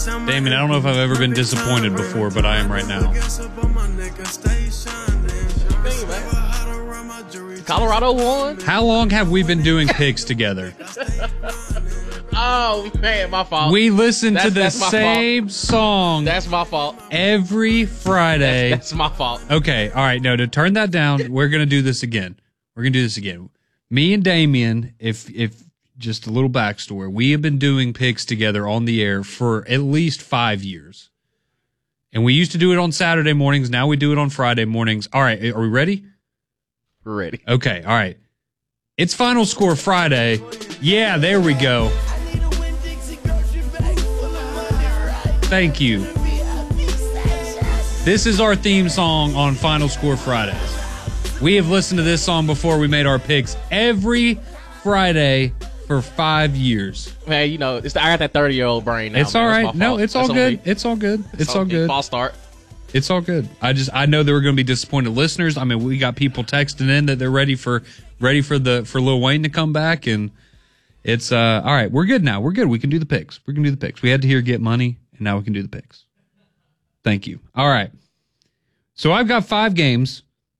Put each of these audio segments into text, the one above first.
Damien, I don't know if I've ever been disappointed before, but I am right now. Colorado won. How long have we been doing picks together? Oh, man, my fault. We listen to the same song. That's my fault. Every Friday. That's my fault. Okay, all right. No, to turn that down, we're going to do this again. Me and Damien, if just a little backstory, we have been doing picks together on the air for at least 5 years. And we used to do it on Saturday mornings. Now we do it on Friday mornings. All right, are we ready? We're ready. Okay, all right. It's Final Score Friday. Yeah, there we go. Thank you. This is our theme song on Final Score Fridays. We have listened to this song before we made our picks every Friday for 5 years. Man, you know, I got that 30-year-old brain now. It's all right. No, it's all good. It's all good. It's all good. False start. It's all good. I know there were going to be disappointed listeners. I mean, we got people texting in that they're ready for Lil Wayne to come back, and it's all right. We're good now. We're good. We can do the picks. We had to hear Get Money, and now we can do the picks. Thank you. All right. So I've got 5 games.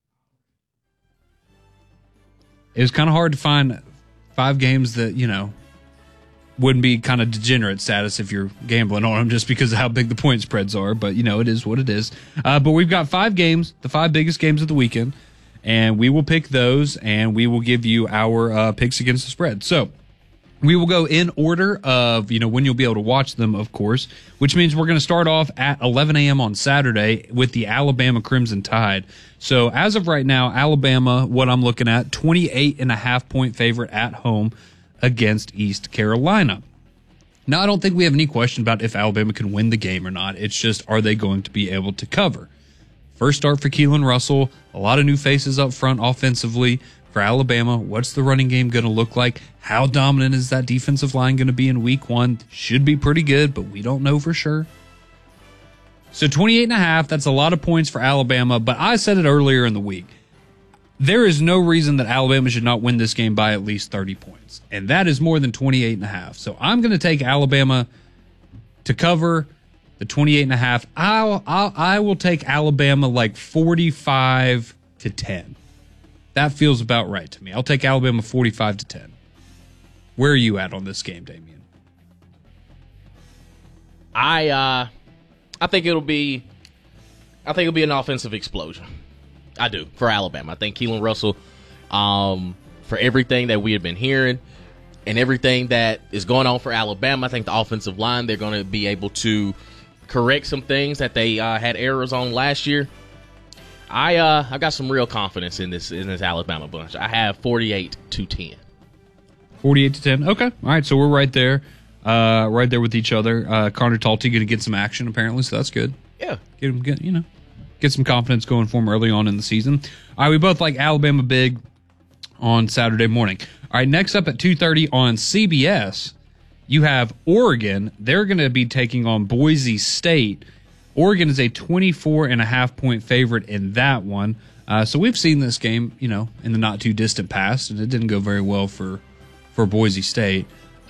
It was kind of hard to find 5 games that, you know, wouldn't be kind of degenerate status if you're gambling on them just because of how big the point spreads are. But, you know, it is what it is. But we've got 5 games, the 5 biggest games of the weekend, and we will pick those, and we will give you our picks against the spread. So we will go in order of, you know, when you'll be able to watch them, of course, which means we're going to start off at 11 a.m. on Saturday with the Alabama Crimson Tide. So as of right now, Alabama, what I'm looking at, 28.5-point favorite at home against East Carolina. Now, I don't think we have any question about if Alabama can win the game or not. It's just, are they going to be able to cover? First start for Keelan Russell, a lot of new faces up front offensively for Alabama. What's the running game going to look like? How dominant is that defensive line going to be in week 1? Should be pretty good, but we don't know for sure. So 28.5, that's a lot of points for Alabama, but I said it earlier in the week. There is no reason that Alabama should not win this game by at least 30 points, and that is more than 28.5. So I'm going to take Alabama to cover the 28.5. I will take Alabama like 45-10. That feels about right to me. I'll take Alabama 45-10. Where are you at on this game, Damien? I think it'll be an offensive explosion. I do, for Alabama. I think Keelan Russell, for everything that we have been hearing and everything that is going on for Alabama, I think the offensive line, they're going to be able to correct some things that they had errors on last year. I've got some real confidence in this Alabama bunch. I have 48-10. 48-10. Okay. All right. So we're right there with each other. Connor Talty going to get some action apparently, so that's good. Yeah. Get some confidence going for him early on in the season. All right. We both like Alabama big on Saturday morning. All right. Next up at 2:30 on CBS, you have Oregon. They're going to be taking on Boise State. Oregon is a 24.5-point favorite in that one. So we've seen this game, you know, in the not too distant past, and it didn't go very well for Boise State.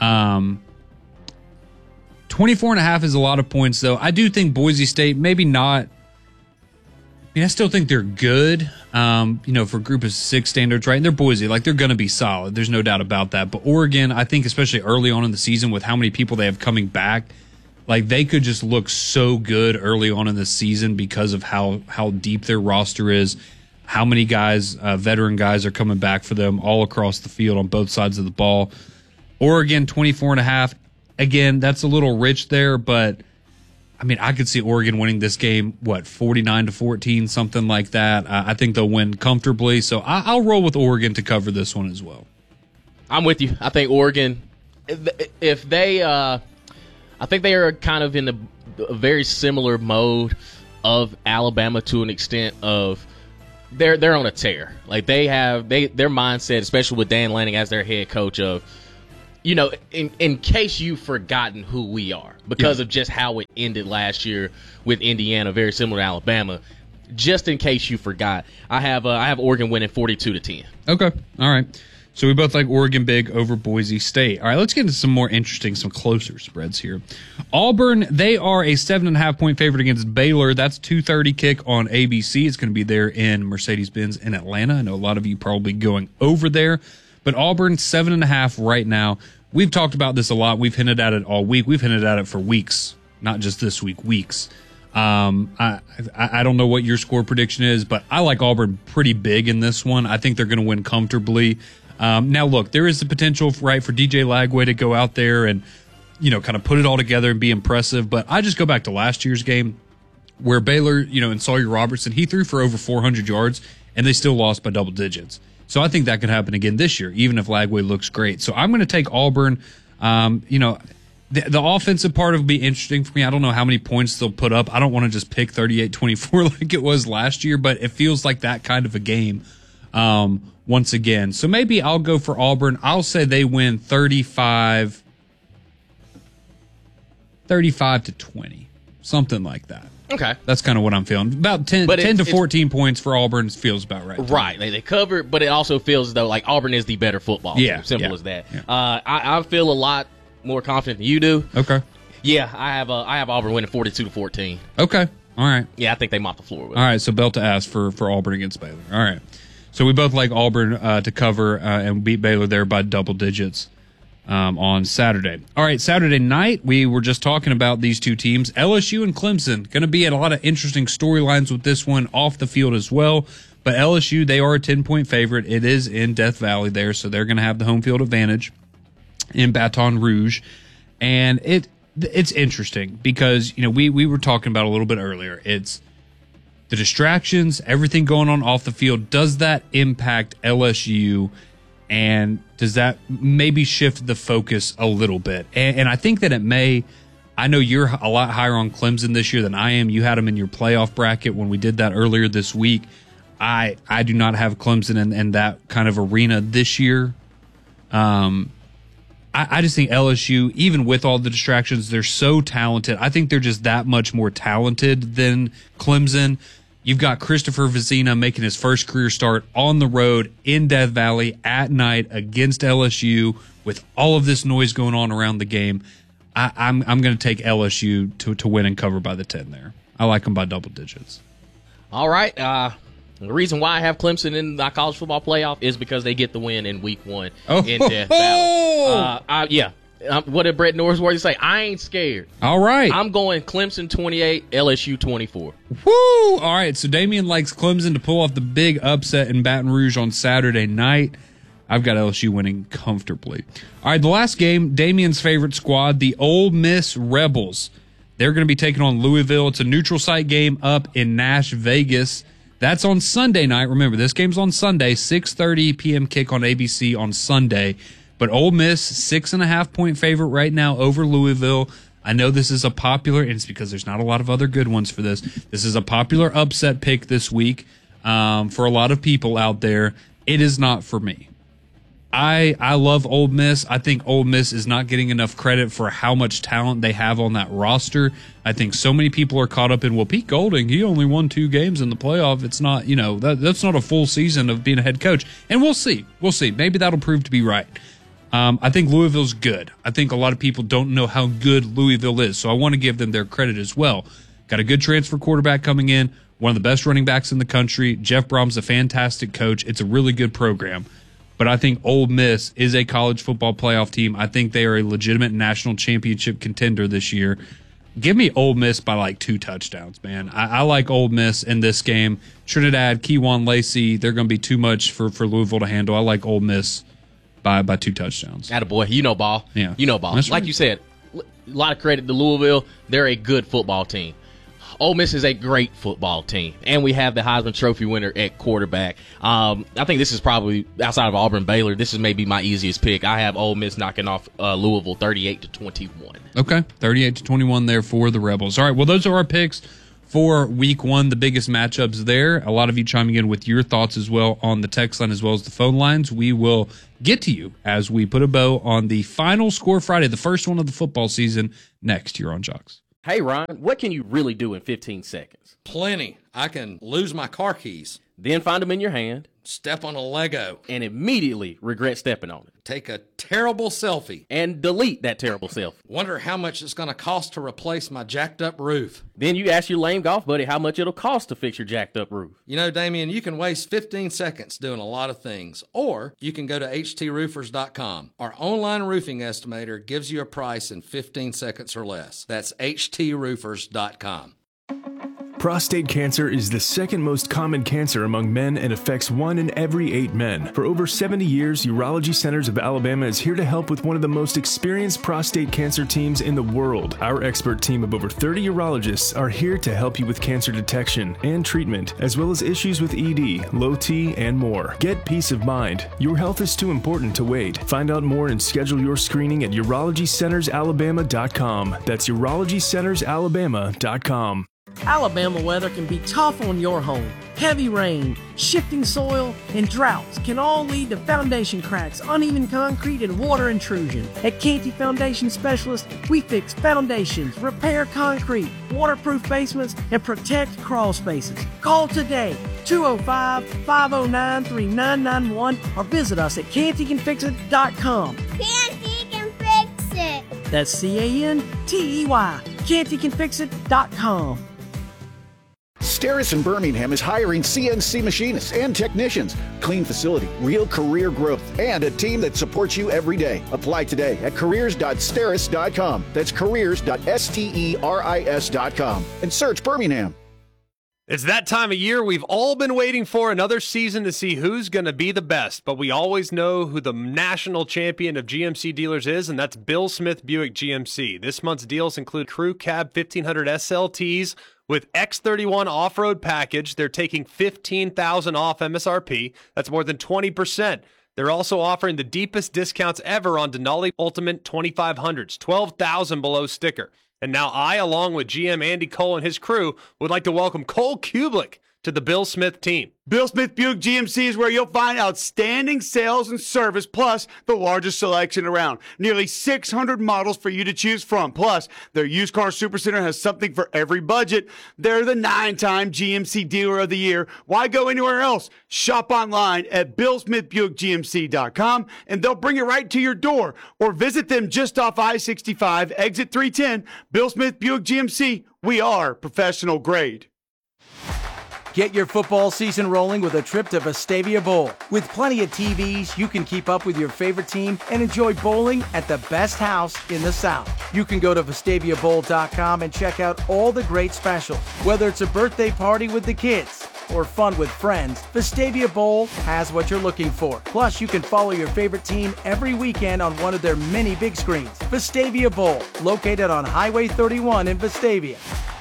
24.5 is a lot of points, though. I do think Boise State maybe not. I mean, I still think they're good, you know, for Group of 6 standards, right? And they're Boise, like they're going to be solid. There's no doubt about that. But Oregon, I think, especially early on in the season, with how many people they have coming back, like they could just look so good early on in the season because of how deep their roster is, how many guys, veteran guys, are coming back for them all across the field on both sides of the ball. Oregon 24.5. Again, that's a little rich there, but I mean, I could see Oregon winning this game, 49-14, something like that. I think they'll win comfortably, so I'll roll with Oregon to cover this one as well. I'm with you. I think Oregon, if they, I think they are kind of in a very similar mode of Alabama to an extent of they're on a tear. Like their mindset, especially with Dan Lanning as their head coach, of, you know, in case you've forgotten who we are because of just how it ended last year with Indiana, very similar to Alabama. Just in case you forgot, I have Oregon winning 42-10. Okay, all right. So we both like Oregon big over Boise State. All right, let's get into some more interesting, some closer spreads here. Auburn, they are a 7.5-point favorite against Baylor. That's 2:30 kick on ABC. It's going to be there in Mercedes-Benz in Atlanta. I know a lot of you probably going over there. But Auburn, 7.5 right now. We've talked about this a lot. We've hinted at it all week. We've hinted at it for weeks, not just this week, weeks. I don't know what your score prediction is, but I like Auburn pretty big in this one. I think they're going to win comfortably. Now, look, there is the potential, right, for DJ Lagway to go out there and, kind of put it all together and be impressive. But I just go back to last year's game where Baylor, and Sawyer Robertson, he threw for over 400 yards, and they still lost by double digits. So I think that could happen again this year, even if Lagway looks great. So I'm going to take Auburn. The offensive part will be interesting for me. I don't know how many points they'll put up. I don't want to just pick 38-24 like it was last year, but it feels like that kind of a game once again. So maybe I'll go for Auburn. I'll say they win 35 to 20, something like that. Okay. That's kind of what I'm feeling. About 10 to 14 points for Auburn feels about right. Right. They cover, but it also feels as though like Auburn is the better football team. Simple as that. Yeah. I feel a lot more confident than you do. Okay. Yeah, I have Auburn winning 42-14. Okay. All right. Yeah, I think they mop the floor with All right, so belt to ass for Auburn against Baylor. All right. So we both like Auburn to cover and beat Baylor there by double digits on Saturday. All right, Saturday night, we were just talking about these two teams, LSU and Clemson. Going to be at a lot of interesting storylines with this one off the field as well. But LSU, they are a 10-point favorite. It is in Death Valley there, so they're going to have the home field advantage in Baton Rouge. And it's interesting because, we were talking about a little bit earlier. It's the distractions, everything going on off the field. Does that impact LSU? And does that maybe shift the focus a little bit? And I think that it may. I know you're a lot higher on Clemson this year than I am. You had them in your playoff bracket when we did that earlier this week. I do not have Clemson in that kind of arena this year. I just think LSU, even with all the distractions, they're so talented. I think they're just that much more talented than Clemson. You've got Christopher Vizina making his first career start on the road in Death Valley at night against LSU with all of this noise going on around the game. I'm going to take LSU to win and cover by the 10 there. I like them by double digits. All right. The reason why I have Clemson in the college football playoff is because they get the win in week 1 in Death Valley. What did Brett Norsworthy say? I ain't scared. All right. I'm going Clemson 28, LSU 24. Woo! All right, so Damian likes Clemson to pull off the big upset in Baton Rouge on Saturday night. I've got LSU winning comfortably. All right, the last game, Damian's favorite squad, the Ole Miss Rebels. They're going to be taking on Louisville. It's a neutral site game up in Nash, Vegas. That's on Sunday night. Remember, this game's on Sunday, 6:30 p.m. kick on ABC on Sunday. But Ole Miss, 6.5-point favorite right now over Louisville. I know this is a popular, and it's because there's not a lot of other good ones for this. This is a popular upset pick this week for a lot of people out there. It is not for me. I love Ole Miss. I think Ole Miss is not getting enough credit for how much talent they have on that roster. I think so many people are caught up in, well, Pete Golding, he only won 2 games in the playoff. It's not, that's not a full season of being a head coach. And we'll see. We'll see. Maybe that'll prove to be right. I think Louisville's good. I think a lot of people don't know how good Louisville is, so I want to give them their credit as well. Got a good transfer quarterback coming in, one of the best running backs in the country. Jeff Brom's a fantastic coach. It's a really good program. But I think Ole Miss is a college football playoff team. I think they are a legitimate national championship contender this year. Give me Ole Miss by like 2 touchdowns, man. I like Ole Miss in this game. Trinidad, Keywan Lacey, they're going to be too much for Louisville to handle. I like Ole Miss by 2 touchdowns. Attaboy. Ball. Yeah. Ball. That's like right. you said, a lot of credit to Louisville. They're a good football team. Ole Miss is a great football team, and we have the Heisman Trophy winner at quarterback. I think this is probably, outside of Auburn Baylor, this is maybe my easiest pick. I have Ole Miss knocking off Louisville 38-21. Okay, 38-21 there for the Rebels. All right, well, those are our picks for week 1, the biggest matchups there. A lot of you chiming in with your thoughts as well on the text line as well as the phone lines. We will get to you as we put a bow on the final Score Friday, the first one of the football season, next here on Jocks. Hey, Ryan, what can you really do in 15 seconds? Plenty. I can lose my car keys, then find them in your hand, step on a Lego, and immediately regret stepping on it. take a terrible selfie, And delete that terrible selfie. wonder how much it's going to cost to replace my jacked up roof. Then you ask your lame golf buddy how much it'll cost to fix your jacked up roof. You know, Damien, you can waste 15 seconds doing a lot of things, or you can go to HTRoofers.com. Our online roofing estimator gives you a price in 15 seconds or less. That's HTRoofers.com. Prostate cancer is the second most common cancer among men and affects 1 in every 8 men. For over 70 years, Urology Centers of Alabama is here to help with one of the most experienced prostate cancer teams in the world. Our expert team of over 30 urologists are here to help you with cancer detection and treatment, as well as issues with ED, low T, and more. Get peace of mind. Your health is too important to wait. Find out more and schedule your screening at UrologyCentersAlabama.com. That's UrologyCentersAlabama.com. Alabama weather can be tough on your home. Heavy rain, shifting soil, and droughts can all lead to foundation cracks, uneven concrete, and water intrusion. At Canty Foundation Specialists, we fix foundations, repair concrete, waterproof basements, and protect crawl spaces. Call today, 205-509-3991, or visit us at cantycanfixit.com. Canty can fix it. That's Cantey, cantycanfixit.com. Steris in Birmingham is hiring CNC machinists and technicians. Clean facility, real career growth, and a team that supports you every day. Apply today at careers.steris.com. That's careers.steris.com. And search Birmingham. It's that time of year we've all been waiting for, another season to see who's going to be the best. But we always know who the national champion of GMC dealers is, and that's Bill Smith Buick GMC. This month's deals include Crew Cab 1500 SLTs with X31 off-road package. They're taking $15,000 off MSRP. That's more than 20%. They're also offering the deepest discounts ever on Denali Ultimate 2500s, $12,000 below sticker. And now I, along with GM Andy Cole and his crew, would like to welcome Cole Kublik to the Bill Smith team. Bill Smith Buick GMC is where you'll find outstanding sales and service, plus the largest selection around. Nearly 600 models for you to choose from. Plus, their used car supercenter has something for every budget. They're the 9-time GMC Dealer of the Year. Why go anywhere else? Shop online at BillSmithBuickGMC.com, and they'll bring it right to your door. Or visit them just off I-65, exit 310. Bill Smith Buick GMC. We are professional grade. Get your football season rolling with a trip to Vestavia Bowl. With plenty of TVs, you can keep up with your favorite team and enjoy bowling at the best house in the South. You can go to VestaviaBowl.com and check out all the great specials. Whether it's a birthday party with the kids or fun with friends, Vestavia Bowl has what you're looking for. Plus, you can follow your favorite team every weekend on one of their many big screens. Vestavia Bowl, located on Highway 31 in Vestavia.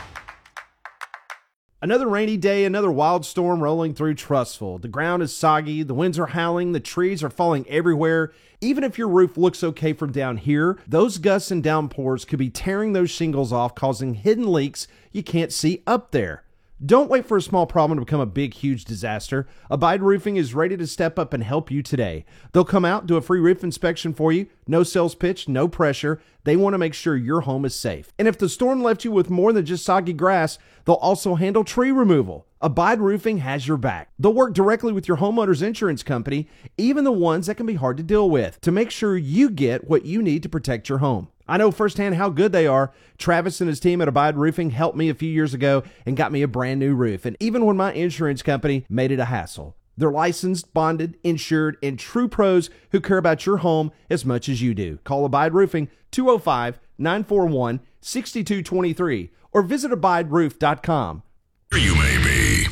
Another rainy day, another wild storm rolling through Trussville. The ground is soggy, the winds are howling, the trees are falling everywhere. Even if your roof looks okay from down here, those gusts and downpours could be tearing those shingles off, causing hidden leaks you can't see up there. Don't wait for a small problem to become a big, huge disaster. Abide Roofing is ready to step up and help you today. They'll come out, do a free roof inspection for you. No sales pitch, no pressure. They want to make sure your home is safe. And if the storm left you with more than just soggy grass, they'll also handle tree removal. Abide Roofing has your back. They'll work directly with your homeowner's insurance company, even the ones that can be hard to deal with, to make sure you get what you need to protect your home. I know firsthand how good they are. Travis and his team at Abide Roofing helped me a few years ago and got me a brand new roof. And even when my insurance company made it a hassle, they're licensed, bonded, insured, and true pros who care about your home as much as you do. Call Abide Roofing 205-941-6223 or visit abideroof.com. You may be.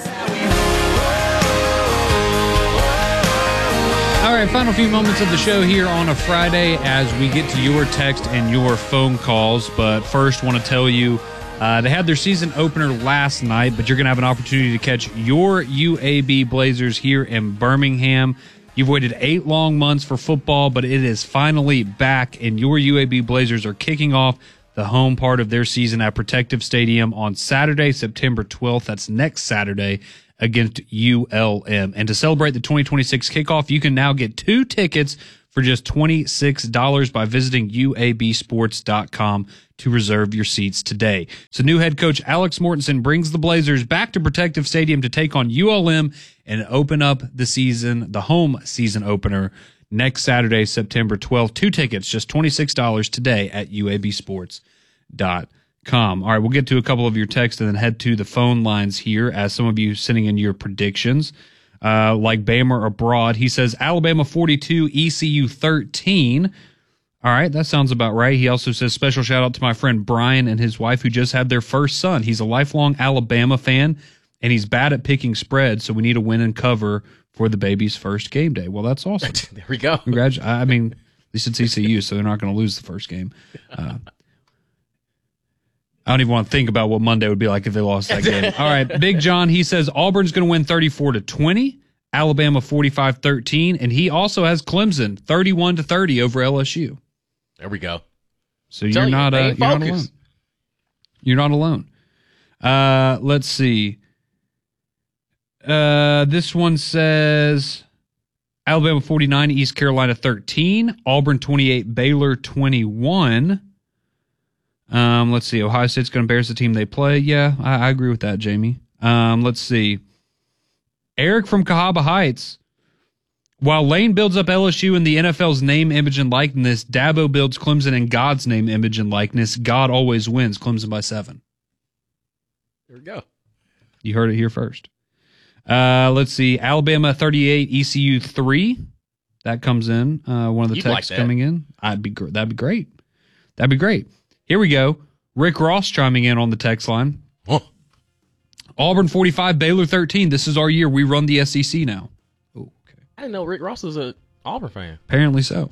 All right, final few moments of the show here on a Friday as we get to your text and your phone calls. But first, want to tell you they had their season opener last night, but you're going to have an opportunity to catch your UAB Blazers here in Birmingham. You've waited 8 long months for football, but it is finally back, and your UAB Blazers are kicking off the home part of their season at Protective Stadium on Saturday, September 12th. That's next Saturday against ULM. And to celebrate the 2026 kickoff, you can now get 2 tickets for just $26 by visiting UABsports.com to reserve your seats today. So new head coach Alex Mortensen brings the Blazers back to Protective Stadium to take on ULM and open up the home season opener next Saturday, September 12th. 2 tickets, just $26 today at UABsports.com. All right, we'll get to a couple of your texts and then head to the phone lines here as some of you sending in your predictions. Like Bama abroad, he says Alabama 42, ECU 13. All right, that sounds about right. He also says special shout out to my friend Brian and his wife who just had their first son. He's a lifelong Alabama fan, and he's bad at picking spreads, so we need a win and cover for the baby's first game day. Well, that's awesome. There we go. I mean, at least it's ECU, so they're not going to lose the first game. I don't even want to think about what Monday would be like if they lost that game. All right, Big John, he says Auburn's going to win 34-20, Alabama 45-13, and he also has Clemson 31-30 over LSU. There we go. So you're not alone. You're not alone. Let's see. This one says Alabama 49, East Carolina 13, Auburn 28, Baylor 21. Let's see. Ohio State's going to embarrass the team they play. Yeah, I agree with that, Jamie. Let's see. Eric from Cahaba Heights. While Lane builds up LSU in the NFL's name, image, and likeness, Dabo builds Clemson in God's name, image, and likeness. God always wins. Clemson by 7. There we go. You heard it here first. Let's see. Alabama 38, ECU 3. That comes in. One of the texts coming in. That'd be great. That'd be great. Here we go. Rick Ross chiming in on the text line. Oh. Auburn 45, Baylor 13. This is our year. We run the SEC now. Oh, okay. I didn't know Rick Ross was an Auburn fan. Apparently so.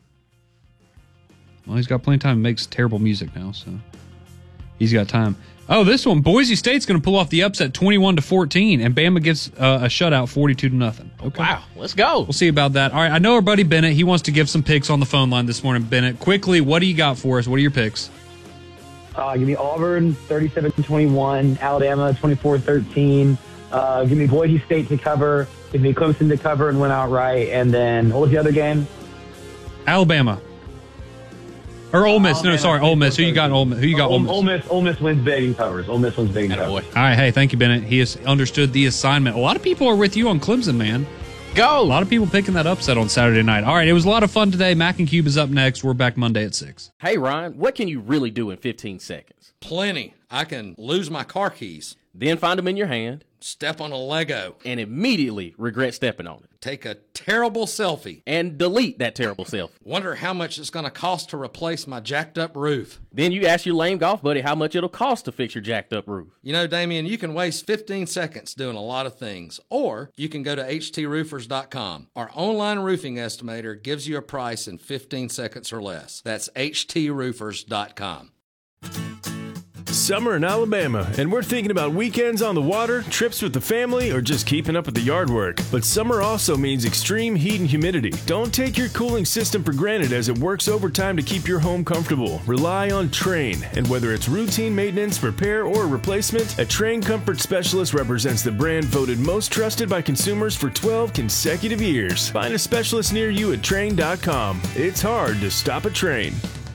Well, he's got plenty of time. He makes terrible music now, so he's got time. Oh, this one. Boise State's going to pull off the upset 21-14, and Bama gets a shutout 42-0. Okay. Wow. Let's go. We'll see about that. All right. I know our buddy Bennett. He wants to give some picks on the phone line this morning. Bennett, quickly, what do you got for us? What are your picks? Give me Auburn 37-21, Alabama 24-13. Give me Boise State to cover. Give me Clemson to cover and win outright. And then what was the other game? Alabama. Or Ole Miss. No, sorry, Ole Miss. Who you got in Ole Miss? Who you got Ole Miss? Ole Miss wins big and covers. Ole Miss wins big and covers. All right, hey, thank you, Bennett. He has understood the assignment. A lot of people are with you on Clemson, man. Go. A lot of people picking that upset on Saturday night. All right, it was a lot of fun today. Mac and Cube is up next. We're back Monday at 6. Hey, Ryan, what can you really do in 15 seconds? Plenty. I can lose my car keys. Then find them in your hand. Step on a Lego. And immediately regret stepping on it. Take a terrible selfie. And delete that terrible selfie. Wonder how much it's going to cost to replace my jacked up roof. Then you ask your lame golf buddy how much it'll cost to fix your jacked up roof. You know, Damien, you can waste 15 seconds doing a lot of things. Or you can go to HTRoofers.com. Our online roofing estimator gives you a price in 15 seconds or less. That's HTRoofers.com. Summer in Alabama, and we're thinking about weekends on the water, trips with the family, or just keeping up with the yard work. But summer also means extreme heat and humidity. Don't take your cooling system for granted as it works overtime to keep your home comfortable. Rely on Trane, and whether it's routine maintenance, repair, or replacement, a Trane Comfort Specialist represents the brand voted most trusted by consumers for 12 consecutive years. Find a specialist near you at Trane.com. It's hard to stop a Trane.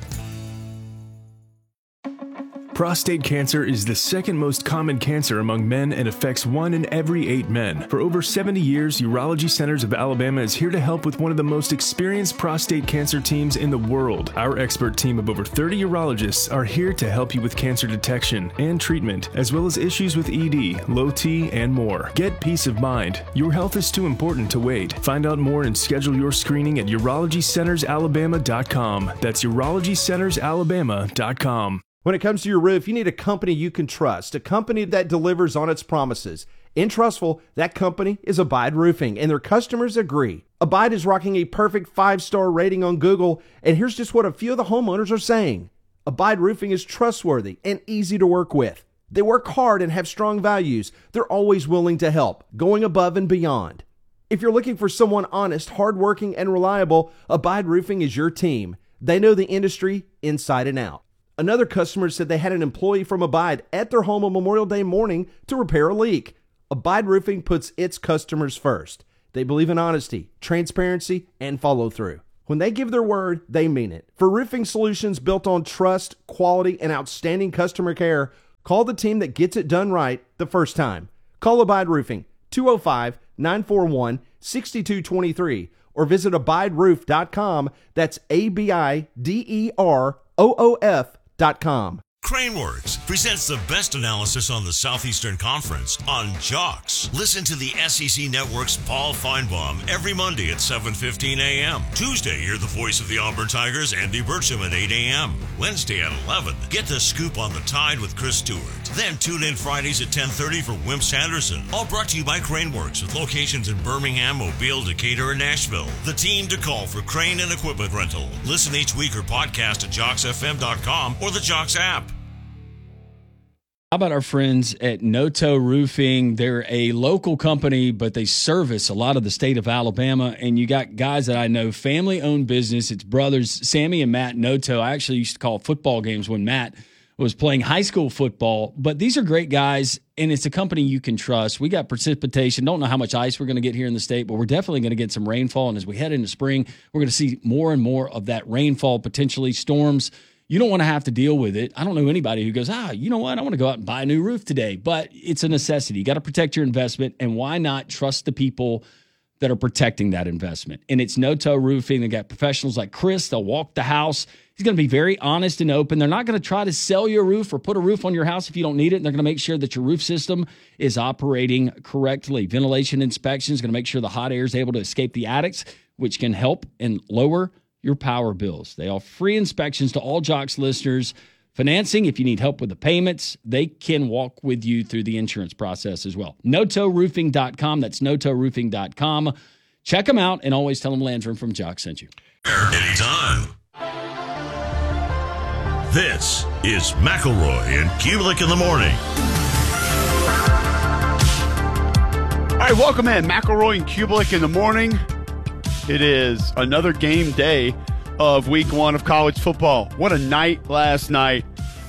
Prostate cancer is the second most common cancer among men and affects 1 in every 8 men. For over 70 years, Urology Centers of Alabama is here to help with one of the most experienced prostate cancer teams in the world. Our expert team of over 30 urologists are here to help you with cancer detection and treatment, as well as issues with ED, low T, and more. Get peace of mind. Your health is too important to wait. Find out more and schedule your screening at UrologyCentersAlabama.com. That's UrologyCentersAlabama.com. When it comes to your roof, you need a company you can trust, a company that delivers on its promises. In Trustful, that company is Abide Roofing, and their customers agree. Abide is rocking a perfect 5-star rating on Google, and here's just what a few of the homeowners are saying. Abide Roofing is trustworthy and easy to work with. They work hard and have strong values. They're always willing to help, going above and beyond. If you're looking for someone honest, hardworking, and reliable, Abide Roofing is your team. They know the industry inside and out. Another customer said they had an employee from Abide at their home on Memorial Day morning to repair a leak. Abide Roofing puts its customers first. They believe in honesty, transparency, and follow through. When they give their word, they mean it. For roofing solutions built on trust, quality, and outstanding customer care, call the team that gets it done right the first time. Call Abide Roofing, 205-941-6223, or visit abideroof.com. That's ABIDEROOF.com. Craneworks presents the best analysis on the Southeastern Conference on JOX. Listen to the SEC Network's Paul Feinbaum every Monday at 7:15 a.m. Tuesday, hear the voice of the Auburn Tigers, Andy Burcham, at 8 a.m. Wednesday at 11, get the scoop on the Tide with Chris Stewart. Then tune in Fridays at 10:30 for Wimp Sanderson. All brought to you by Craneworks, with locations in Birmingham, Mobile, Decatur, and Nashville. The team to call for crane and equipment rental. Listen each week or podcast at JOXFM.com or the JOX app. How about our friends at Noto Roofing? They're a local company, but they service a lot of the state of Alabama. And you got guys that I know, family-owned business. It's brothers, Sammy and Matt Noto. I actually used to call football games when Matt was playing high school football. But these are great guys, and it's a company you can trust. We got precipitation. Don't know how much ice we're going to get here in the state, but we're definitely going to get some rainfall. And as we head into spring, we're going to see more and more of that rainfall, potentially storms. You don't want to have to deal with it. I don't know anybody who goes, you know what? I want to go out and buy a new roof today. But it's a necessity. You got to protect your investment. And why not trust the people that are protecting that investment? And it's Noto Roofing. They got professionals like Chris. They'll walk the house. He's going to be very honest and open. They're not going to try to sell you a roof or put a roof on your house if you don't need it. And they're going to make sure that your roof system is operating correctly. Ventilation inspection is going to make sure the hot air is able to escape the attics, which can help and lower your power bills. They offer free inspections to all JOX listeners. Financing, if you need help with the payments, they can walk with you through the insurance process as well. NotoRoofing.com. That's NotoRoofing.com. Check them out and always tell them Landrum from JOX sent you. Anytime. This is McElroy and Kubelik in the morning. All right, welcome in. McElroy and Kubelik in the morning. It is another game day of week one of college football. What a night last night.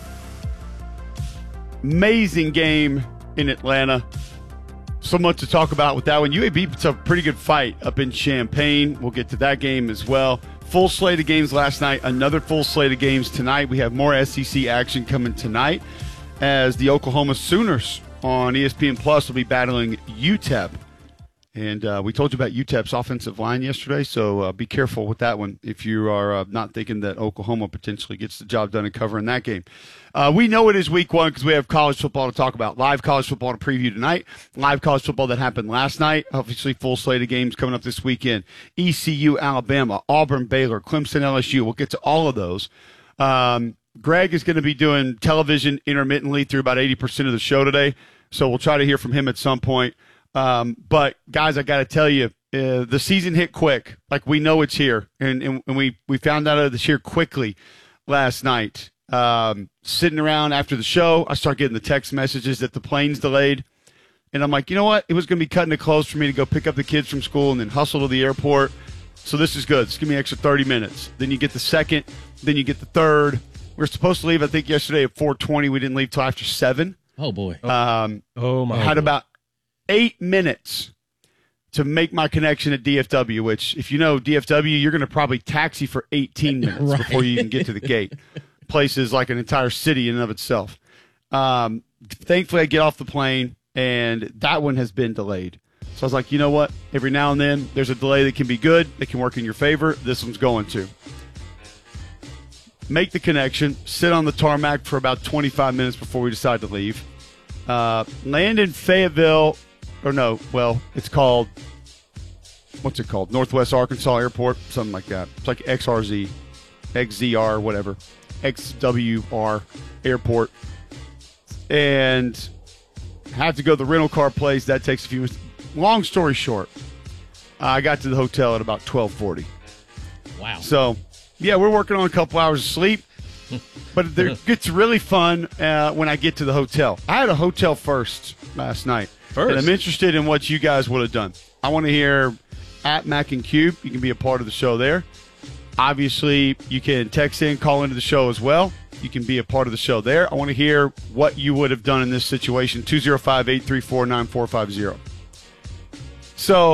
Amazing game in Atlanta. So much to talk about with that one. UAB puts up a pretty good fight up in Champaign. We'll get to that game as well. Full slate of games last night. Another full slate of games tonight. We have more SEC action coming tonight as the Oklahoma Sooners on ESPN Plus will be battling UTEP. And we told you about UTEP's offensive line yesterday, so be careful with that one if you are not thinking that Oklahoma potentially gets the job done in covering that game. We know it is week one because we have college football to talk about. Live college football to preview tonight. Live college football that happened last night. Obviously, full slate of games coming up this weekend. ECU, Alabama, Auburn, Baylor, Clemson, LSU. We'll get to all of those. Greg is going to be doing television intermittently through about 80% of the show today, so we'll try to hear from him at some point. But guys, I got to tell you, the season hit quick. Like, we know it's here, and we found out of this here quickly last night. Sitting around after the show, I start getting the text messages that the plane's delayed, and I'm like, you know what? It was going to be cutting it close for me to go pick up the kids from school and then hustle to the airport. So this is good. Just give me an extra 30 minutes. Then you get the second. Then you get the third. We were supposed to leave, I think, yesterday at 4:20. We didn't leave till after 7. Oh boy. Had about 8 minutes to make my connection at DFW, which, if you know DFW, you're going to probably taxi for 18 minutes before you even get to the gate. Place is like an entire city in and of itself. Thankfully, I get off the plane, and that one has been delayed. So I was like, you know what? Every now and then, there's a delay that can be good, that can work in your favor. This one's going to. Make the connection, sit on the tarmac for about 25 minutes before we decide to leave. Land in Fayetteville. Or no, well, it's called, what's it called? Northwest Arkansas Airport, something like that. It's like XRZ, XZR, whatever, XWR Airport. And have to go to the rental car place. That takes a few minutes. Long story short, I got to the hotel at about 12:40. Wow. So, yeah, we're working on a couple hours of sleep. But it gets really fun when I get to the hotel. I had a hotel first last night. And I'm interested in what you guys would have done. I want to hear at Mac and Cube. You can be a part of the show there. Obviously, you can text in, call into the show as well. You can be a part of the show there. I want to hear what you would have done in this situation. 205-834-9450. So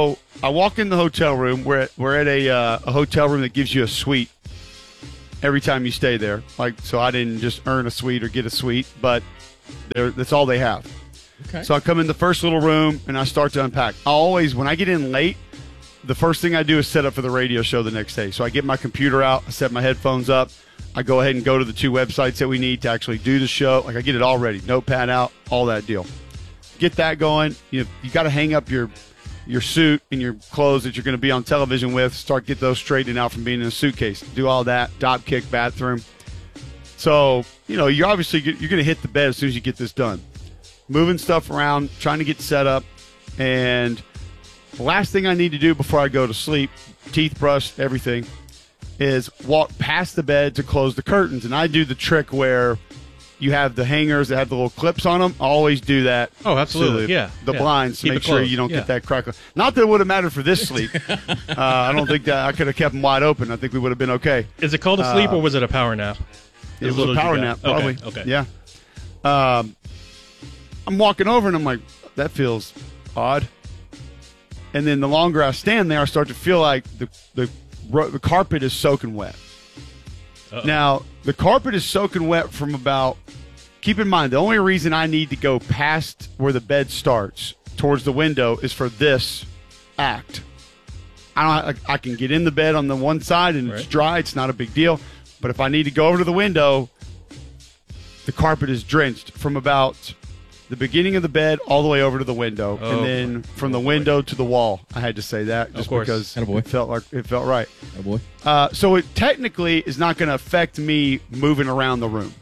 I walk in the hotel room. We're at a hotel room that gives you a suite every time you stay there. So I didn't just earn a suite or get a suite, but that's all they have. Okay. So I come in the first little room and I start to unpack. When I get in late, the first thing I do is set up for the radio show the next day. So I get my computer out, I set my headphones up, I go ahead and go to the 2 websites that we need to actually do the show. I get it all ready, notepad out, all that deal. Get that going. You got to hang up your suit and your clothes that you're going to be on television with. Get those straightened out from being in a suitcase. Do all that. Drop kick, bathroom. So you're going to hit the bed as soon as you get this done. Moving stuff around, trying to get set up, and the last thing I need to do before I go to sleep, teeth brushed, everything, is walk past the bed to close the curtains. And I do the trick where you have the hangers that have the little clips on them. I always do that. Oh, absolutely. The blinds to Keep make it sure closed. you don't get that crackle. Not that it would have mattered for this sleep. I don't think that I could have kept them wide open. I think we would have been okay. Is it called a sleep or was it a power nap? It was a power nap, probably. Okay. Yeah. I'm walking over and I'm like, that feels odd. And then the longer I stand there, I start to feel like the carpet is soaking wet. Uh-oh. Now, the carpet is soaking wet from about, keep in mind, the only reason I need to go past where the bed starts towards the window is for this act. I can get in the bed on the one side and it's dry. It's not a big deal. But if I need to go over to the window, the carpet is drenched from about the beginning of the bed all the way over to the window, and then from the window to the wall. I had to say that just because it felt right. Oh boy. So it technically is not going to affect me moving around the room.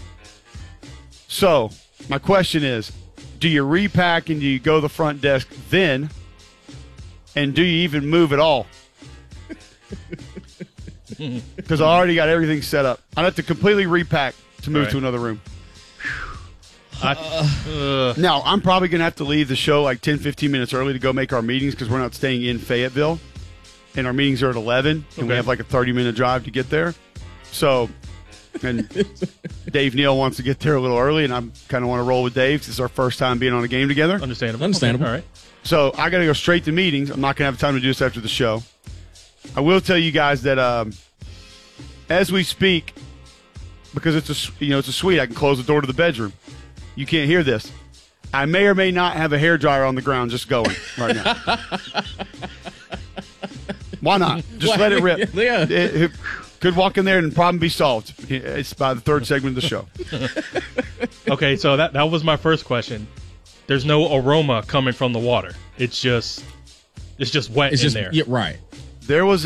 So my question is, do you repack and do you go to the front desk then, and do you even move at all? Because I already got everything set up. I'd have to completely repack to move to another room. Now, I'm probably going to have to leave the show like 10, 15 minutes early to go make our meetings because we're not staying in Fayetteville. And our meetings are at 11, and we have like a 30-minute drive to get there. So, and Dave Neal wants to get there a little early, and I kind of want to roll with Dave because it's our first time being on a game together. Understandable. Okay, all right. So I got to go straight to meetings. I'm not going to have time to do this after the show. I will tell you guys that as we speak, because it's a suite, I can close the door to the bedroom. You can't hear this. I may or may not have a hairdryer on the ground just going right now. Why not? Just let it rip. Yeah. It could walk in there and problem be solved. It's by the third segment of the show. Okay, so that was my first question. There's no aroma coming from the water. It's just wet in there. Yeah, right. There was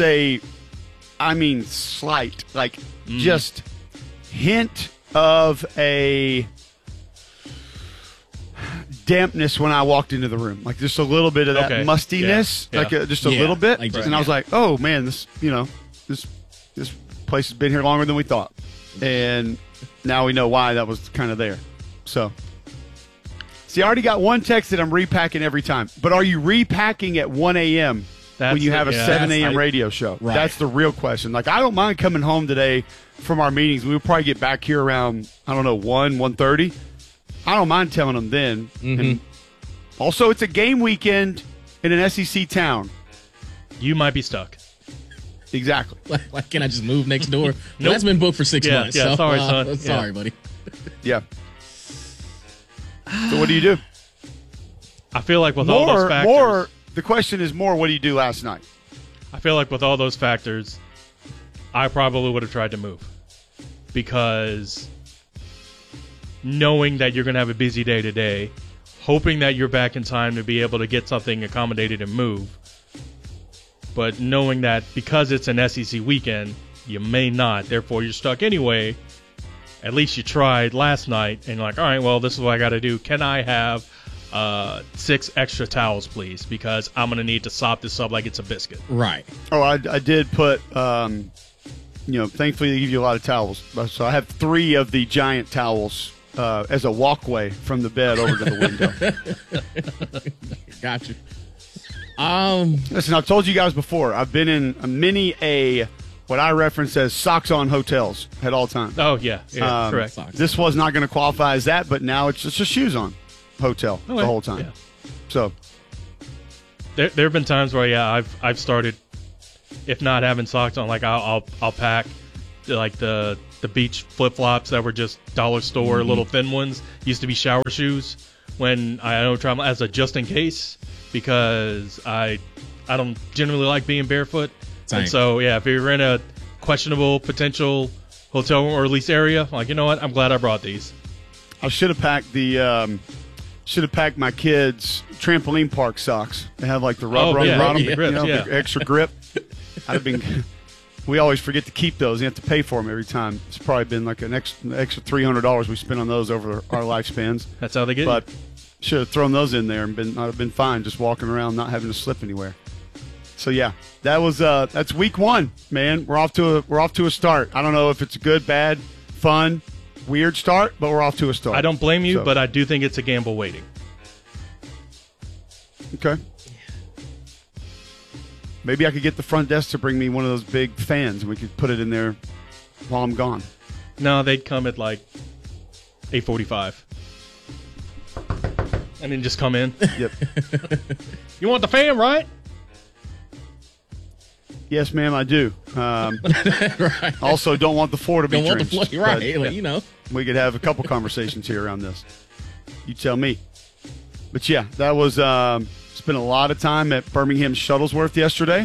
slight, just hint of a dampness when I walked into the room, like just a little bit of that mustiness, just a little bit. And I was like, "Oh man, this place has been here longer than we thought," and now we know why that was kind of there. So, see, I already got one text that I'm repacking every time. But are you repacking at 1 a.m. when you have a 7 a.m. radio show? Right. That's the real question. Like, I don't mind coming home today from our meetings. We'll probably get back here around 1:30. I don't mind telling them then. Mm-hmm. And also, it's a game weekend in an SEC town. You might be stuck. Exactly. Why can't I just move next door? Well, that's been booked for 6 months. Yeah, so, sorry, son. Sorry, buddy. Yeah. So what do you do? I feel like with all those factors... The question is more, what do you do last night? I feel like with all those factors, I probably would have tried to move. Because knowing that you're going to have a busy day today, hoping that you're back in time to be able to get something accommodated and move, but knowing that because it's an SEC weekend, you may not, therefore you're stuck anyway. At least you tried last night, and you're like, all right, well, this is what I got to do. Can I have 6 extra towels, please? Because I'm going to need to sop this up like it's a biscuit. Right. Oh, I did put, thankfully they give you a lot of towels. So I have 3 of the giant towels as a walkway from the bed over to the window. Gotcha. Listen, I've told you guys before, I've been in what I reference as socks-on hotels at all times. Oh, yeah, correct. This was not going to qualify as that, but now it's just a shoes-on hotel the whole time. Yeah. So There have been times where I've started, if not having socks on, like I'll pack like the beach flip flops that were just dollar store little thin ones. Used to be shower shoes when I don't travel as a just in case, because I don't generally like being barefoot. Same. And so if you're in a questionable potential hotel or lease area, like, you know what, I'm glad I brought these. I should have packed my kids' trampoline park socks. They have like the rubber on the bottom, the extra grip. We always forget to keep those. You have to pay for them every time. It's probably been like an extra $300 we spent on those over our lifespans. That's how they get. But should have thrown those in there and I'd have been fine just walking around, not having to slip anywhere. So yeah, that's week 1, man. We're off to a start. I don't know if it's a good, bad, fun, weird start, but we're off to a start. I don't blame you, but I do think it's a gamble waiting. Okay. Maybe I could get the front desk to bring me one of those big fans and we could put it in there while I'm gone. No, they'd come at like 8:45. And then just come in. Yep. You want the fan, right? Yes, ma'am, I do. Right. Also, don't want the floor to be Don't want the drenched. floor, right, But, like, you know. We could have a couple conversations here around this. You tell me. But yeah, that was spent a lot of time at Birmingham Shuttlesworth yesterday.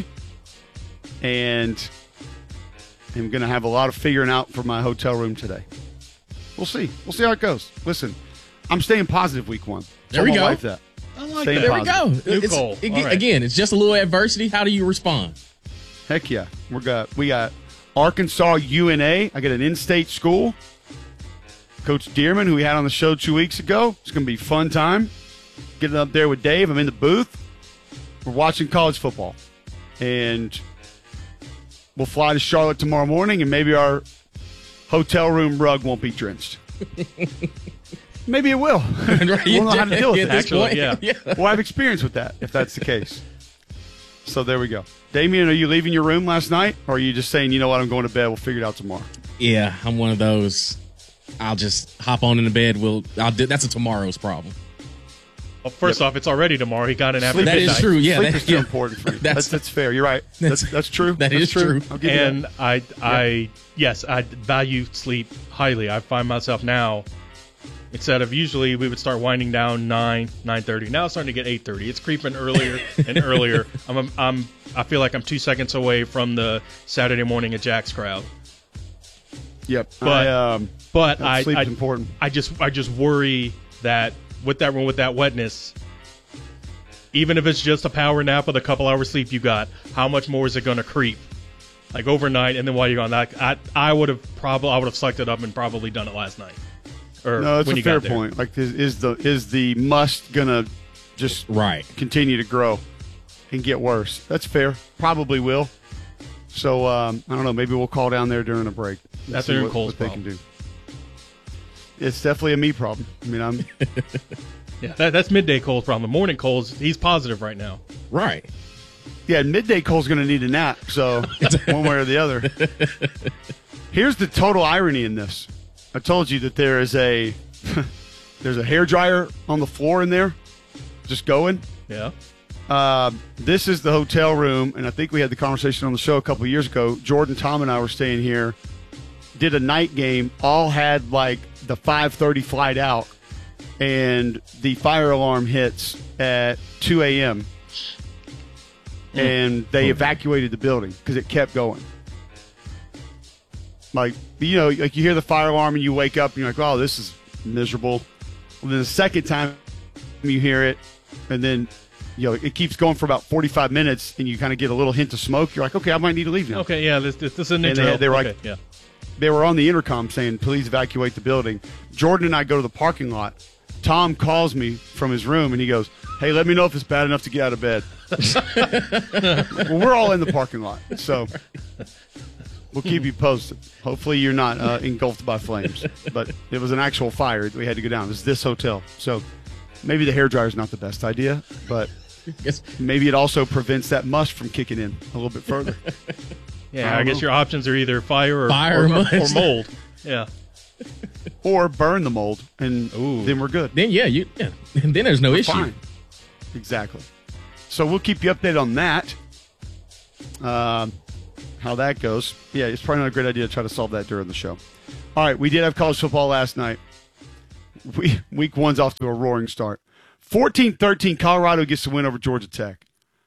And I'm going to have a lot of figuring out for my hotel room today. We'll see. We'll see how it goes. Listen, I'm staying positive week 1. There we Tell go. my wife that. I like Staying that. positive. There we go. Again, it's just a little adversity. How do you respond? Heck yeah. We got Arkansas UNA. I got an in-state school. Coach Dearman, who we had on the show 2 weeks ago. It's going to be a fun time. Getting up there with Dave. I'm in the booth. We're watching college football. And we'll fly to Charlotte tomorrow morning, and maybe our hotel room rug won't be drenched. Maybe it will. We'll know how to deal with it. Actually, yeah. We'll have experience with that if that's the case. So there we go. Damien, are you leaving your room last night, or are you just saying, you know what, I'm going to bed, we'll figure it out tomorrow? Yeah, I'm one of those. I'll just hop on in the bed. That's a tomorrow's problem. Well, first off, it's already tomorrow. He got in after That midnight. is true. Yeah, Sleep is too important for you. That's fair. You're right. That's true. That is true. I'll give you And that. I value sleep highly. I find myself now, instead of usually we would start winding down 9:30. Now it's starting to get 8:30. It's creeping earlier and earlier. I feel like I'm 2 seconds away from the Saturday morning at Jack's crowd. Yep. But sleep's important. I just worry that with that wetness, even if it's just a power nap with a couple hours sleep you got, how much more is it going to creep? Like overnight, and then while you're gone, I would have sucked it up and probably done it last night. Or no, that's when a you fair got there. point. Like, is the must gonna just continue to grow and get worse? That's fair. Probably will. So I don't know. Maybe we'll call down there during a break. That's see Aaron what Cole's they problem. can do. It's definitely a me problem. I mean, I'm. Yeah, that's midday Cole's problem. Morning Cole's, he's positive right now. Right. Yeah, midday Cole's going to need a nap. So one way or the other. Here's the total irony in this. I told you that there is there's a hairdryer on the floor in there, just going. Yeah. This is the hotel room, and I think we had the conversation on the show a couple of years ago. Jordan, Tom, and I were staying here, did a night game, all had like the 5:30 flight out, and the fire alarm hits at 2 a.m., and they evacuated the building because it kept going. Like, you know, like you hear the fire alarm and you wake up and you're like, oh, this is miserable. And then the second time you hear it, and then, you know, it keeps going for about 45 minutes and you kind of get a little hint of smoke. You're like, okay, I might need to leave now. Okay, yeah, this is an And intro. they were Okay, like, yeah. they were on the intercom saying, please evacuate the building. Jordan and I go to the parking lot. Tom calls me from his room and he goes, hey, let me know if it's bad enough to get out of bed. Well, we're all in the parking lot, so we'll keep you posted. Hopefully you're not engulfed by flames. But it was an actual fire that we had to go down. It was this hotel. So maybe the hairdryer is not the best idea, but maybe it also prevents that must from kicking in a little bit further. Yeah, I guess your options are either fire or mold. Yeah. Or burn the mold, and then we're good. Then then there's no We're issue. fine. Exactly. So we'll keep you updated on that. How that goes. Yeah, it's probably not a great idea to try to solve that during the show. All right, we did have college football last night. Week one's off to a roaring start. 14-13, Colorado gets the win over Georgia Tech.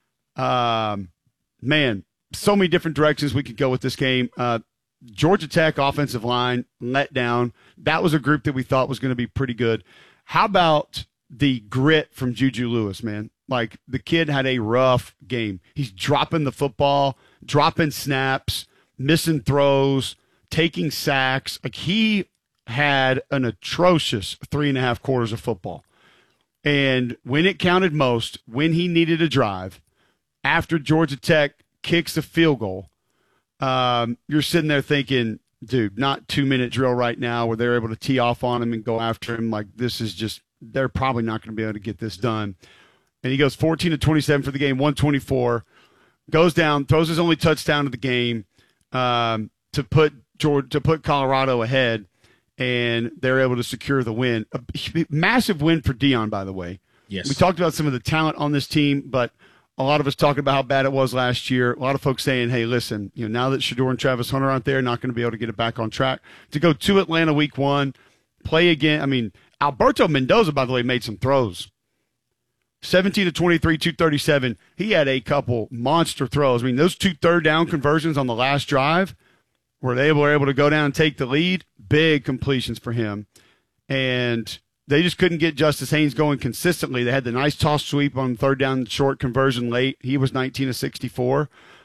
Man, so many different directions we could go with this game. Georgia Tech offensive line let down. That was a group that we thought was going to be pretty good. How about the grit from Juju Lewis, man? Like, the kid had a rough game. He's dropping the football, dropping snaps, missing throws, taking sacks. Like, he had an atrocious 3.5 quarters of football. And when it counted most, when he needed a drive, after Georgia Tech kicks a field goal, you're sitting there thinking, dude, not 2-minute drill right now where they're able to tee off on him and go after him. Like, this is just, they're probably not going to be able to get this done. And he goes 14-27 for the game, 124, goes down, throws his only touchdown of the game to put Colorado ahead, and they're able to secure the win. A massive win for Deion, by the way. Yes. We talked about some of the talent on this team, but a lot of us talking about how bad it was last year. A lot of folks saying, hey, listen, now that Shedeur and Travis Hunter aren't there, not going to be able to get it back on track. To go to Atlanta week one, play again. I mean, Alberto Mendoza, by the way, made some throws. 17-23, 237. He had a couple monster throws. I mean, those 2 third-down conversions on the last drive where they were able to go down and take the lead, big completions for him. And they just couldn't get Justice Haynes going consistently. They had the nice toss sweep on third down short conversion late. He was 19-64.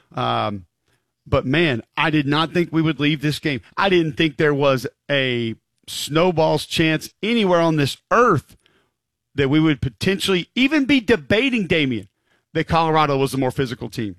But, man, I did not think we would leave this game. I didn't think there was a snowball's chance anywhere on this earth that we would potentially even be debating, Damian, that Colorado was the more physical team.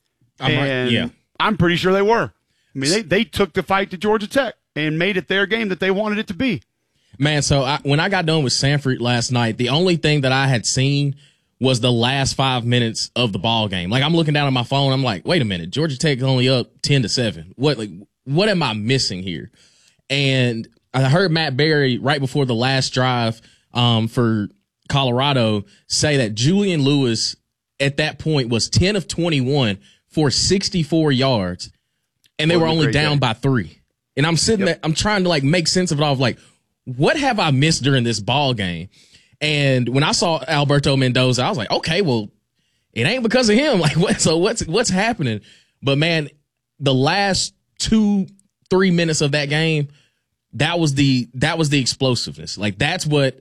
I'm pretty sure they were. I mean, they took the fight to Georgia Tech and made it their game that they wanted it to be. Man, so when I got done with Sanford last night, the only thing that I had seen was the last 5 minutes of the ball game. Like, I'm looking down at my phone, I'm like, wait a minute, Georgia Tech is only up 10-7. What am I missing here? And I heard Matt Berry right before the last drive for Colorado say that Julian Lewis at that point was 10 of 21 for 64 yards, and they were only down by 3. And I'm sitting there, I'm trying to make sense of it all. Like, what have I missed during this ball game? And when I saw Alberto Mendoza, I was like, okay, well, it ain't because of him. Like, what's happening? But man, the last 2-3 minutes of that game, that was the explosiveness. Like, that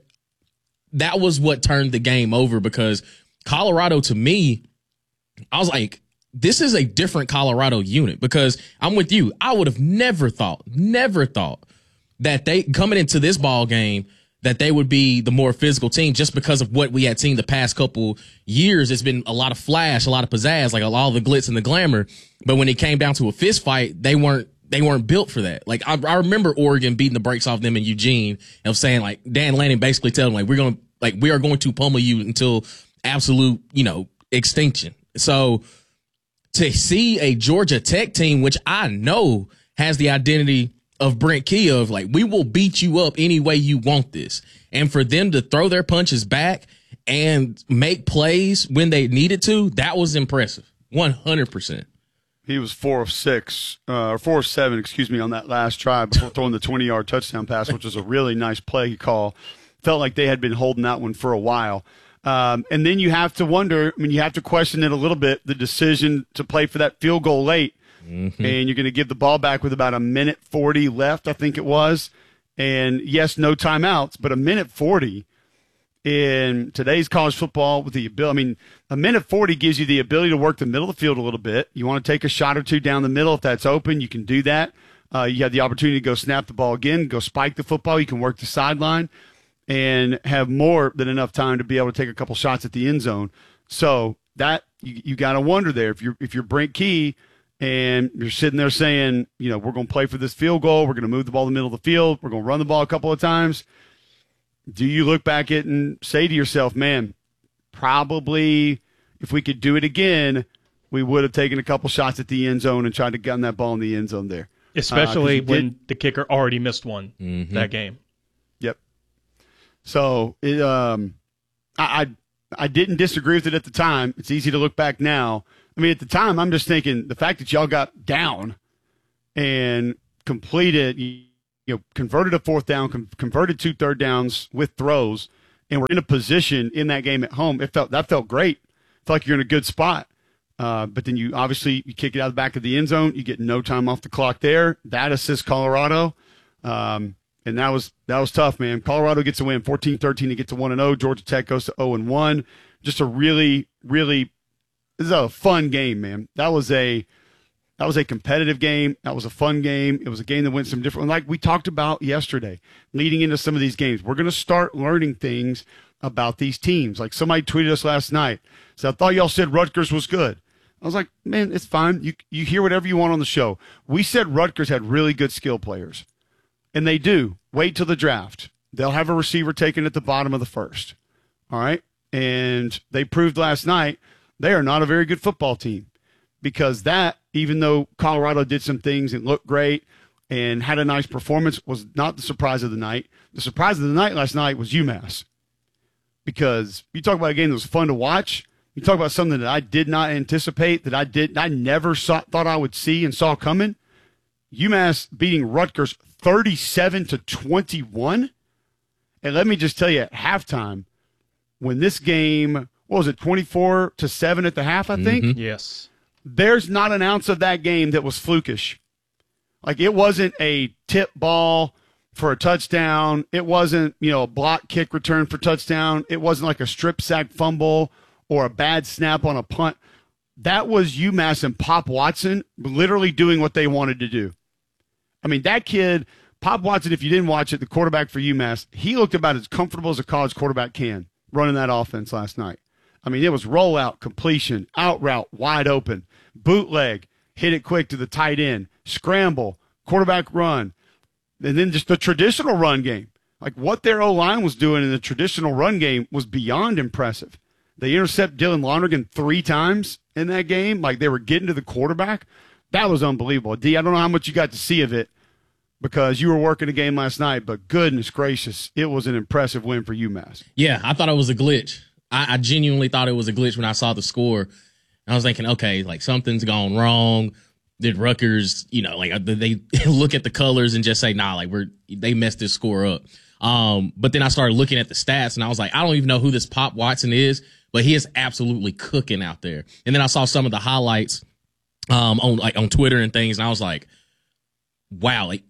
was what turned the game over, because Colorado, to me, I was like, this is a different Colorado unit, because I'm with you. I would have never thought that they coming into this ball game that they would be the more physical team, just because of what we had seen the past couple years. It's been a lot of flash, a lot of pizzazz, like all the glitz and the glamour. But when it came down to a fist fight, they weren't built for that. Like, I remember Oregon beating the brakes off them in Eugene and saying, like, Dan Lanning basically telling them, we are going to pummel you until absolute, extinction. So to see a Georgia Tech team, which I know has the identity of Brent Key of, like, we will beat you up any way you want this. And for them to throw their punches back and make plays when they needed to, that was impressive. 100%. He was 4 of 7, on that last drive before throwing the 20-yard touchdown pass, which was a really nice play call. Felt like they had been holding that one for a while. And then you have to wonder, you have to question it a little bit, the decision to play for that field goal late. Mm-hmm. And you're going to give the ball back with about 1:40 left, I think it was. And yes, no timeouts, but 1:40 in today's college football with the ability, 1:40 gives you the ability to work the middle of the field a little bit. You want to take a shot or two down the middle if that's open, you can do that. You have the opportunity to go snap the ball again, go spike the football. You can work the sideline and have more than enough time to be able to take a couple shots at the end zone. So that you got to wonder there, if you're Brent Key and you're sitting there saying, we're going to play for this field goal, we're going to move the ball in the middle of the field, we're going to run the ball a couple of times, do you look back at it and say to yourself, man, probably if we could do it again, we would have taken a couple shots at the end zone and tried to gun that ball in the end zone there. Especially when the kicker already missed one that game. Yep. So I I didn't disagree with it at the time. It's easy to look back now. I mean, at the time, I'm just thinking the fact that y'all got down and completed, converted a fourth down, converted 2 third downs with throws, and we're in a position in that game at home. That felt great. Felt like you're in a good spot. But then you kick it out the back of the end zone. You get no time off the clock there. That assists Colorado. And that was tough, man. Colorado gets a win, 14-13 to get to 1-0. Georgia Tech goes to 0-1. Just a really, really, this is a fun game, man. That was a competitive game. That was a fun game. It was a game that went some different, like we talked about yesterday, leading into some of these games. We're going to start learning things about these teams. Like somebody tweeted us last night. So I thought y'all said Rutgers was good. I was like, man, it's fine. You hear whatever you want on the show. We said Rutgers had really good skill players. And they do. Wait till the draft. They'll have a receiver taken at the bottom of the first. All right? And they proved last night they are not a very good football team. Because that, even though Colorado did some things and looked great and had a nice performance, was not the surprise of the night. The surprise of the night last night was UMass. Because you talk about a game that was fun to watch. You talk about something that I did not anticipate, that I never thought I would see and saw coming. UMass beating Rutgers 37-21. And let me just tell you, at halftime, when this game, what was it, 24-7 at the half, I think? Mm-hmm. Yes. There's not an ounce of that game that was flukish. Like, it wasn't a tip ball for a touchdown. It wasn't, a block kick return for touchdown. It wasn't like a strip sack fumble or a bad snap on a punt. That was UMass and Pop Watson literally doing what they wanted to do. I mean, that kid, Pop Watson, if you didn't watch it, the quarterback for UMass, he looked about as comfortable as a college quarterback can running that offense last night. I mean, it was rollout, completion, out route, wide open, bootleg, hit it quick to the tight end, scramble, quarterback run, and then just the traditional run game. Like, what their O-line was doing in the traditional run game was beyond impressive. They intercept Dylan Lonergan 3 times in that game. Like, they were getting to the quarterback. That was unbelievable. D, I don't know how much you got to see of it because you were working the game last night, but goodness gracious, it was an impressive win for UMass. Yeah, I thought it was a glitch. I genuinely thought it was a glitch when I saw the score. And I was thinking, okay, like something's gone wrong. Did Rutgers, did they look at the colors and just say, nah, like they messed this score up. But then I started looking at the stats and I was like, I don't even know who this Pop Watson is, but he is absolutely cooking out there. And then I saw some of the highlights on Twitter and things, and I was like, wow, like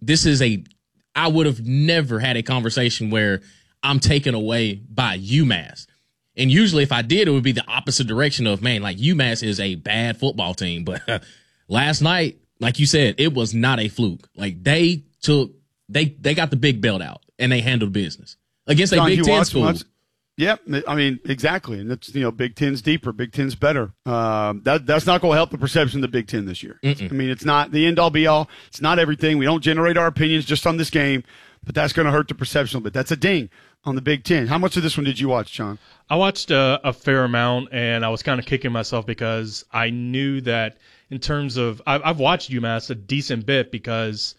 I would have never had a conversation where I'm taken away by UMass. And usually if I did, it would be the opposite direction of, man, like UMass is a bad football team. But last night, like you said, it was not a fluke. Like they got the big belt out and they handled business against a Big Ten school. Yep, I mean, exactly. And that's, Big Ten's deeper. Big Ten's better. That's not going to help the perception of the Big Ten this year. I mean, it's not the end-all, be-all. It's not everything. We don't generate our opinions just on this game, but that's going to hurt the perception a bit. That's a ding on the Big Ten. How much of this one did you watch, John? I watched a fair amount, and I was kind of kicking myself because I knew that in terms of I've watched UMass a decent bit because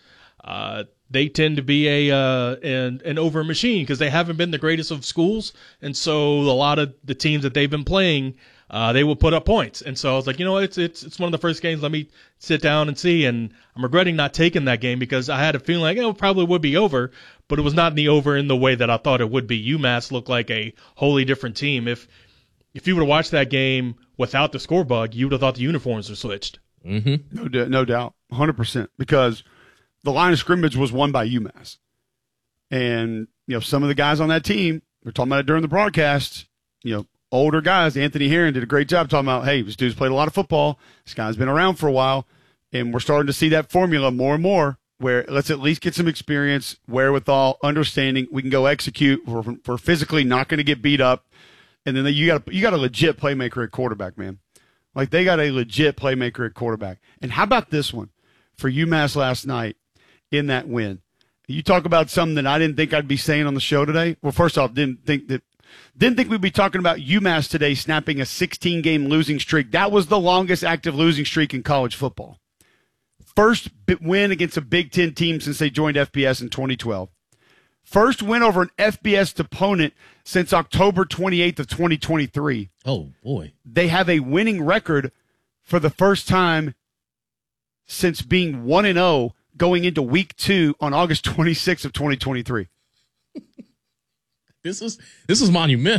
they tend to be an over machine because they haven't been the greatest of schools, and so a lot of the teams that they've been playing, they will put up points. And so I was like, it's one of the first games. Let me sit down and see. And I'm regretting not taking that game because I had a feeling like it probably would be over, but it was not in the way that I thought it would be. UMass looked like a wholly different team. If you would have watched that game without the score bug, you would have thought the uniforms were switched. Mm-hmm. No doubt, 100%, because the line of scrimmage was won by UMass. And, some of the guys on that team, we're talking about it during the broadcast, older guys. Anthony Herron did a great job talking about, hey, this dude's played a lot of football. This guy's been around for a while. And we're starting to see that formula more and more where let's at least get some experience, wherewithal, understanding. We can go execute. We're physically not going to get beat up. And then you got a legit playmaker at quarterback, man. Like, they got a legit playmaker at quarterback. And how about this one for UMass last night in that win? You talk about something that I didn't think I'd be saying on the show today. Well, first off, didn't think we'd be talking about UMass today snapping a 16-game losing streak. That was the longest active losing streak in college football. First win against a Big Ten team since they joined FBS in 2012. First win over an FBS opponent since October 28th of 2023. Oh, boy. They have a winning record for the first time since being 1-0 going into week 2 on August 26th of 2023. This is monumental.